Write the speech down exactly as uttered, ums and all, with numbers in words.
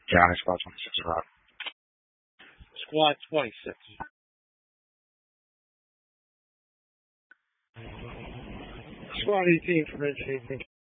Johnny, Squad twenty-six, Rock. Squad twenty-six. Squad eighteen, French eighteen.